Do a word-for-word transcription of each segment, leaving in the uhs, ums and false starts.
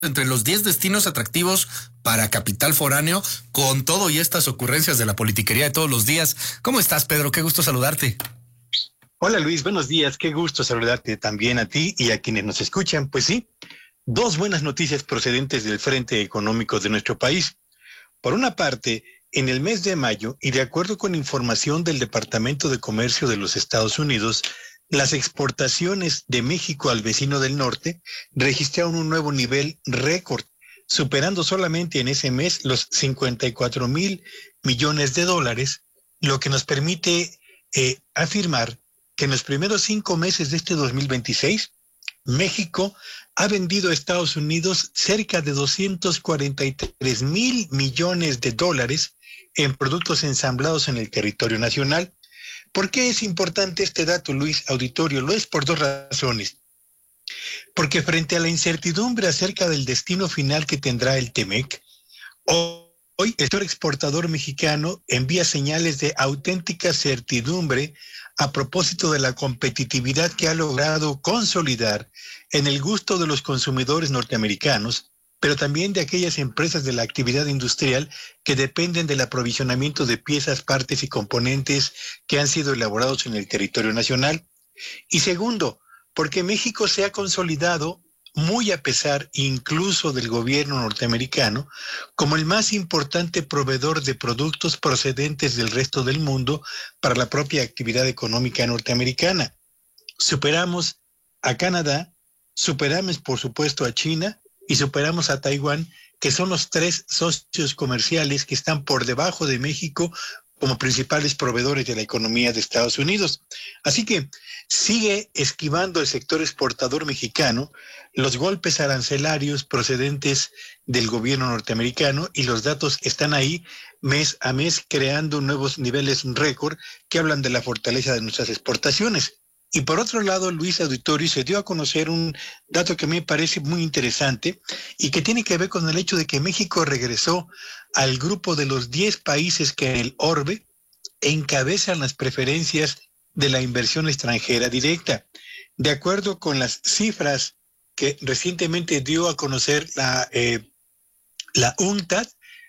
entre los diez destinos atractivos para capital foráneo, con todo y estas ocurrencias de la politiquería de todos los días. ¿Cómo estás, Pedro? Qué gusto saludarte. Hola Luis, buenos días, qué gusto saludarte también a ti y a quienes nos escuchan. Pues sí, dos buenas noticias procedentes del frente económico de nuestro país. Por una parte, en el mes de mayo, y de acuerdo con información del Departamento de Comercio de los Estados Unidos, las exportaciones de México al vecino del norte registraron un nuevo nivel récord, superando solamente en ese mes los cincuenta y cuatro mil millones de dólares, lo que nos permite eh, afirmar que en los primeros cinco meses de este dos mil veintiséis, México ha vendido a Estados Unidos cerca de doscientos cuarenta y tres mil millones de dólares en productos ensamblados en el territorio nacional. ¿Por qué es importante este dato, Luis, auditorio? Lo es por dos razones. Porque frente a la incertidumbre acerca del destino final que tendrá el T-MEC, hoy el sector exportador mexicano envía señales de auténtica certidumbre a propósito de la competitividad que ha logrado consolidar en el gusto de los consumidores norteamericanos, pero también de aquellas empresas de la actividad industrial que dependen del aprovisionamiento de piezas, partes y componentes que han sido elaborados en el territorio nacional. Y segundo, porque México se ha consolidado, muy a pesar incluso del gobierno norteamericano, como el más importante proveedor de productos procedentes del resto del mundo para la propia actividad económica norteamericana. Superamos a Canadá, superamos por supuesto a China, y superamos a Taiwán, que son los tres socios comerciales que están por debajo de México como principales proveedores de la economía de Estados Unidos. Así que sigue esquivando el sector exportador mexicano los golpes arancelarios procedentes del gobierno norteamericano, y los datos están ahí mes a mes creando nuevos niveles récord que hablan de la fortaleza de nuestras exportaciones. Y por otro lado, Luis Auditorio, se dio a conocer un dato que me parece muy interesante y que tiene que ver con el hecho de que México regresó al grupo de los diez países que en el orbe encabezan las preferencias de la inversión extranjera directa. De acuerdo con las cifras que recientemente dio a conocer la, eh, la UNCTAD,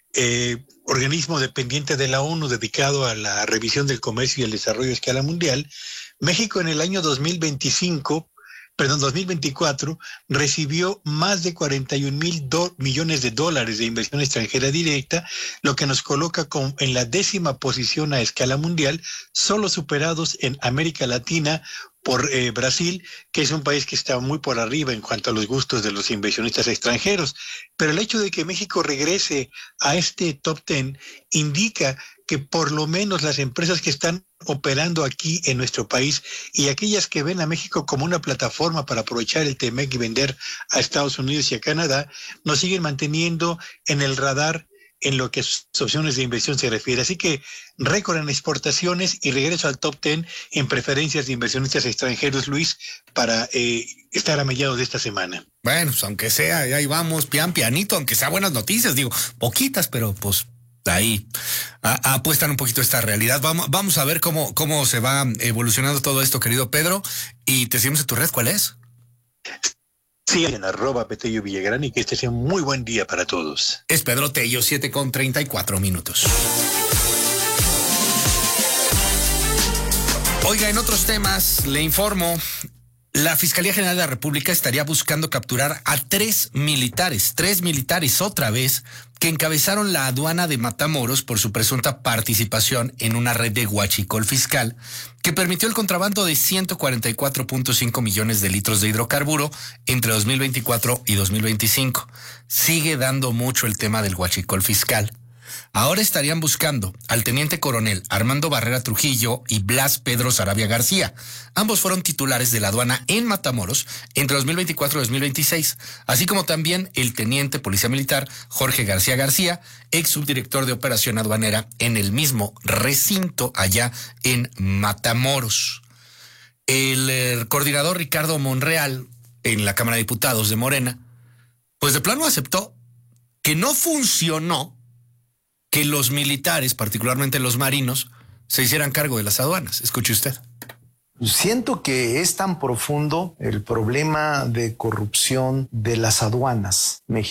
eh, organismo dependiente de la ONU dedicado a la revisión del comercio y el desarrollo a escala mundial, México en el año dos mil veinticinco, perdón, dos mil veinticuatro, recibió más de cuarenta y un mil millones de dólares de inversión extranjera directa, lo que nos coloca con, en la décima posición a escala mundial, solo superados en América Latina por eh, Brasil, que es un país que está muy por arriba en cuanto a los gustos de los inversionistas extranjeros. Pero el hecho de que México regrese a este top ten indica que por lo menos las empresas que están operando aquí en nuestro país y aquellas que ven a México como una plataforma para aprovechar el T-MEC y vender a Estados Unidos y a Canadá, nos siguen manteniendo en el radar en lo que a sus opciones de inversión se refiere. Así que récord en exportaciones y regreso al top ten en preferencias de inversionistas extranjeros, Luis, para eh, estar a mediados de esta semana. Bueno, pues aunque sea, ahí vamos, pian pianito, aunque sea buenas noticias, digo, poquitas, pero pues ahí a, apuestan un poquito esta realidad. Vamos, vamos a ver cómo, cómo se va evolucionando todo esto, querido Pedro, y te seguimos en tu red. ¿Cuál es? Sí, en arroba Petello Villagrán, y que este sea un muy buen día para todos. Es Pedro Tello, siete con treinta y cuatro minutos. Oiga, en otros temas, le informo, la Fiscalía General de la República estaría buscando capturar a tres militares, tres militares otra vez, que encabezaron la aduana de Matamoros por su presunta participación en una red de huachicol fiscal que permitió el contrabando de ciento cuarenta y cuatro punto cinco millones de litros de hidrocarburo entre dos mil veinticuatro y dos mil veinticinco. Sigue dando mucho el tema del huachicol fiscal. Ahora estarían buscando al teniente coronel Armando Barrera Trujillo y Blas Pedro Sarabia García. Ambos fueron titulares de la aduana en Matamoros entre dos mil veinticuatro y dos mil veintiséis, así como también el teniente policía militar Jorge García García, ex subdirector de operación aduanera en el mismo recinto allá en Matamoros. El, el coordinador Ricardo Monreal en la Cámara de Diputados de Morena, pues de plano aceptó que no funcionó que los militares, particularmente los marinos, se hicieran cargo de las aduanas. Escuche usted. Siento que es tan profundo el problema de corrupción de las aduanas mexicanas